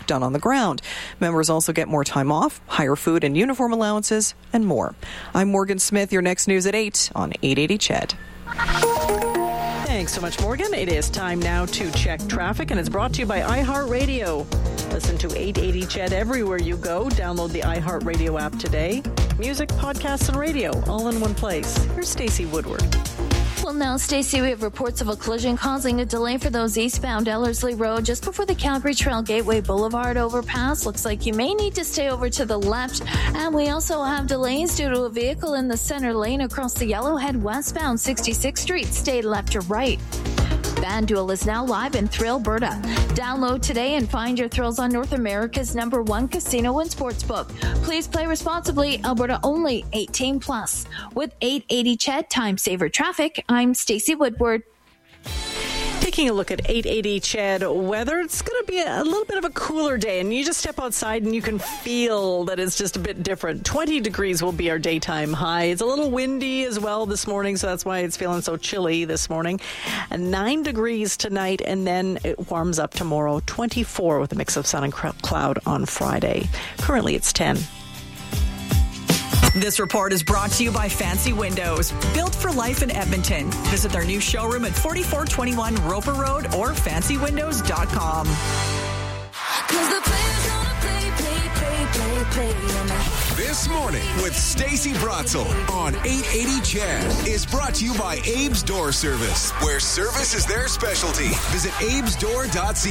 work done on the ground. Members also get more time off, higher food and uniform allowances, and more. I'm Morgan Smith. Your next news at 8 on 880 CHED. Thanks so much, Morgan. It is time now to check traffic, and it's brought to you by iHeartRadio. Listen to 880 CHED everywhere you go. Download the iHeartRadio app today. Music, podcasts, and radio all in one place. Here's Stacey Woodward. Well, now, Stacey, we have reports of a collision causing a delay for those eastbound Ellerslie Road just before the Calgary Trail Gateway Boulevard overpass. Looks like you may need to stay over to the left. And we also have delays due to a vehicle in the center lane across the Yellowhead westbound 66th Street. Stay left or right. FanDuel is now live in Thrill, Alberta. Download today and find your thrills on North America's #1 casino and sportsbook. Please play responsibly. Alberta only. 18 plus. With 880 CHED Time Saver Traffic, I'm Stacey Woodward. Taking a look at 880 CHED weather, it's going to be a little bit of a cooler day, and you just step outside and you can feel that it's just a bit different. 20 degrees will be our daytime high. It's a little windy as well this morning, so that's why it's feeling so chilly this morning. And 9 degrees tonight, and then it warms up tomorrow. 24 with a mix of sun and cloud on Friday. Currently, it's 10. This report is brought to you by Fancy Windows. Built for life in Edmonton. Visit their new showroom at 4421 Roper Road or fancywindows.com. This Morning with Stacey Bratzel on 880 CHED is brought to you by Abe's Door Service, where service is their specialty. Visit abesdoor.ca.